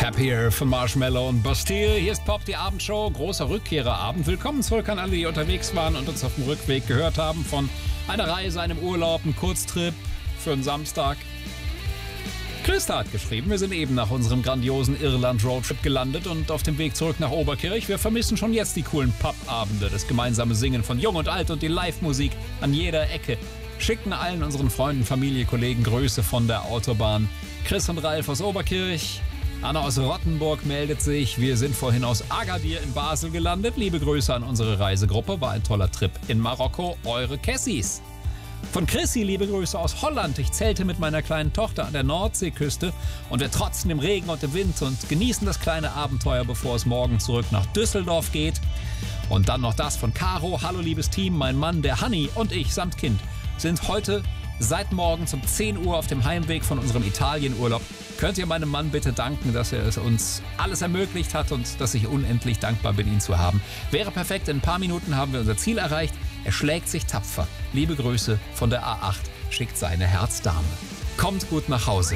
Happier von Marshmello und Bastille. Hier ist Pop, die Abendshow, großer Rückkehrerabend. Willkommen zurück an alle, die unterwegs waren und uns auf dem Rückweg gehört haben von einer Reise, einem Urlaub, einem Kurztrip für einen Samstag. Christa hat geschrieben, wir sind eben nach unserem grandiosen Irland-Roadtrip gelandet und auf dem Weg zurück nach Oberkirch. Wir vermissen schon jetzt die coolen Pub-Abende, das gemeinsame Singen von Jung und Alt und die Live-Musik an jeder Ecke. Schicken allen unseren Freunden, Familie, Kollegen Grüße von der Autobahn. Chris und Ralf aus Oberkirch. Anna aus Rottenburg meldet sich. Wir sind vorhin aus Agadir in Basel gelandet. Liebe Grüße an unsere Reisegruppe. War ein toller Trip in Marokko. Eure Cassis. Von Chrissy liebe Grüße aus Holland. Ich zelte mit meiner kleinen Tochter an der Nordseeküste und wir trotzen dem Regen und dem Wind und genießen das kleine Abenteuer, bevor es morgen zurück nach Düsseldorf geht. Und dann noch das von Caro. Hallo liebes Team, mein Mann, der Hanni und ich samt Kind sind heute seit morgen um 10 Uhr auf dem Heimweg von unserem Italienurlaub. Könnt ihr meinem Mann bitte danken, dass er es uns alles ermöglicht hat und dass ich unendlich dankbar bin, ihn zu haben. Wäre perfekt, in ein paar Minuten haben wir unser Ziel erreicht. Er schlägt sich tapfer. Liebe Grüße von der A8, schickt seine Herzdame. Kommt gut nach Hause.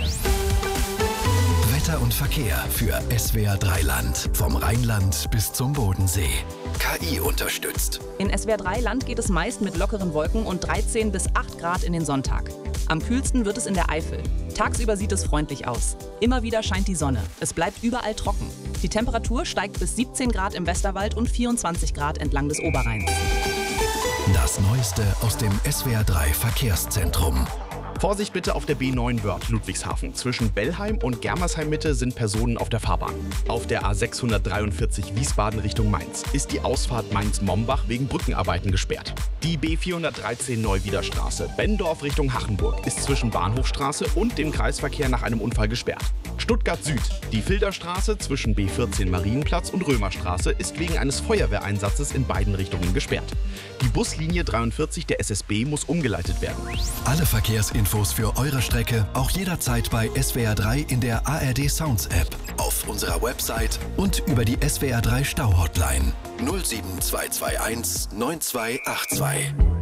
Wetter und Verkehr für SWR 3 Land. Vom Rheinland bis zum Bodensee. KI unterstützt. In SWR 3 Land geht es meist mit lockeren Wolken und 13 bis 8 Grad in den Sonntag. Am kühlsten wird es in der Eifel. Tagsüber sieht es freundlich aus. Immer wieder scheint die Sonne. Es bleibt überall trocken. Die Temperatur steigt bis 17 Grad im Westerwald und 24 Grad entlang des Oberrheins. Das Neueste aus dem SWR 3 Verkehrszentrum. Vorsicht bitte auf der B9 Wörth Ludwigshafen. Zwischen Bellheim und Germersheim Mitte sind Personen auf der Fahrbahn. Auf der A643 Wiesbaden Richtung Mainz ist die Ausfahrt Mainz-Mombach wegen Brückenarbeiten gesperrt. Die B413 Neuwiederstraße Benndorf Richtung Hachenburg ist zwischen Bahnhofstraße und dem Kreisverkehr nach einem Unfall gesperrt. Stuttgart Süd. Die Filderstraße zwischen B14 Marienplatz und Römerstraße ist wegen eines Feuerwehreinsatzes in beiden Richtungen gesperrt. Die Buslinie 43 der SSB muss umgeleitet werden. Alle Verkehrsinfos für eure Strecke auch jederzeit bei SWR 3 in der ARD Sounds App, auf unserer Website und über die SWR 3 Stau-Hotline 07221 9282.